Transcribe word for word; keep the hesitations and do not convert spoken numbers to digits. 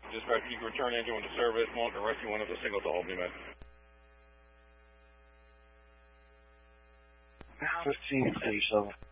Dispatch, you can return engine into service, monitor rescue one of the signal to Albany, man. fifteen, thirty-seven.